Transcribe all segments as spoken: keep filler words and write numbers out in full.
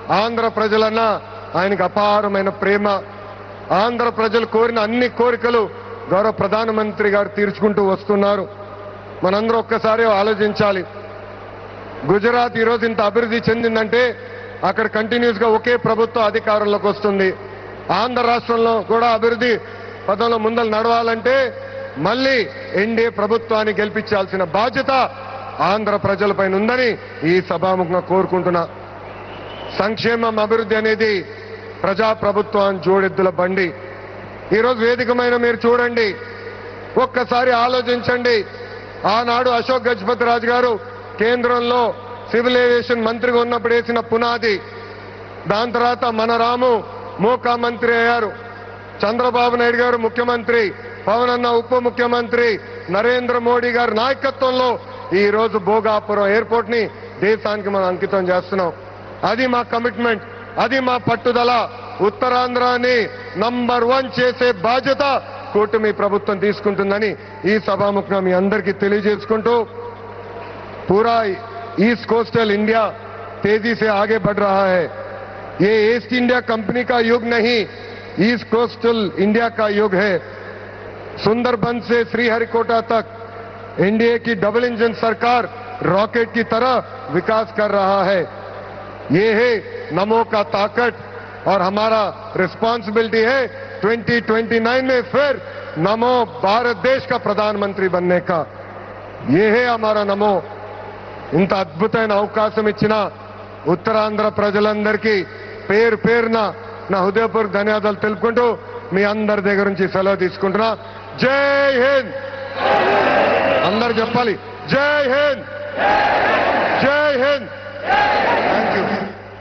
ఆంధ్ర ప్రజలన్నా ఆయనకు అపారమైన ప్రేమ. ఆంధ్ర ప్రజలు కోరిన అన్ని కోరికలు గౌరవ ప్రధానమంత్రి గారు తీర్చుకుంటూ వస్తున్నారు. మనందరూ ఒక్కసారి ఆలోచించాలి. గుజరాత్ ఈరోజు ఇంత అభివృద్ధి చెందిందంటే అక్కడ కంటిన్యూస్ గా ఒకే ప్రభుత్వం అధికారంలోకి వస్తుంది. ఆంధ్ర రాష్ట్రంలో కూడా అభివృద్ధి పదంలో ముందలు నడవాలంటే మళ్ళీ ఎన్డీఏ ప్రభుత్వాన్ని గెలిపించాల్సిన బాధ్యత ఆంధ్ర ప్రజలపైన ఉందని ఈ సభాముఖంగా కోరుకుంటున్నా. సంక్షేమం అభివృద్ధి అనేది ప్రజాప్రభుత్వం జోడెద్దుల బండి. ఈరోజు వేదికమైన మీరు చూడండి, ఒక్కసారి ఆలోచించండి. ఆనాడు అశోక్ గజపతి రాజు గారు కేంద్రంలో సివిల్ ఏవియేషన్ మంత్రిగా ఉన్నప్పుడు వేసిన పునాది. దాని తర్వాత మన రాము మోకా మంత్రి అయ్యారు, చంద్రబాబు నాయుడు గారు ముఖ్యమంత్రి, పవన్ అన్న ఉప ముఖ్యమంత్రి, నరేంద్ర మోడీ గారి నాయకత్వంలో ఈ రోజు భోగాపురం ఎయిర్పోర్ట్ ని దేశానికి మనం అంకితం చేస్తున్నాం. అది మా కమిట్మెంట్, అది మా పట్టుదల. ఉత్తరాంధ్రాని నంబర్ వన్ చేసే బాధ్యత కూటమి ప్రభుత్వం తీసుకుంటుందని ఈ సభాముఖంగా మీ అందరికీ తెలియజేసుకుంటూ, पूरा ईस्ट कोस्टल इंडिया तेजी से आगे बढ़ रहा है. ये ईस्ट इंडिया कंपनी का युग नहीं, ईस्ट कोस्टल इंडिया का युग है. सुंदरबन से श्रीहरिकोटा तक एनडीए की डबल इंजन सरकार रॉकेट की तरह विकास कर रहा है. ये है नमो का ताकत और हमारा रिस्पांसिबिलिटी है ट्वेंटी ट्वेंटी नाइन में फिर नमो भारत देश का प्रधानमंत्री बनने का. ये है हमारा नमो. ఇంత అద్భుతమైన అవకాశం ఇచ్చిన ఉత్తరాంధ్ర ప్రజలందరికీ పేరు పేరున నా హృదయపూర్వక ధన్యవాదాలు తెలుపుకుంటూ మీ అందరి దగ్గర నుంచి సెలవు తీసుకుంటున్నా. జై హింద్. అందరు చెప్పాలి, జై హింద్, జై Hind. Thank you.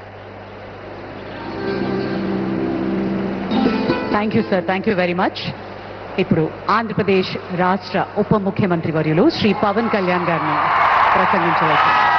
Thank you sir, thank you very much. ఇప్పుడు ఆంధ్రప్రదేశ్ రాష్ట్ర ఉప ముఖ్యమంత్రి వర్యులు శ్రీ పవన్ కళ్యాణ్ గారిని ప్రసంగించవచ్చు.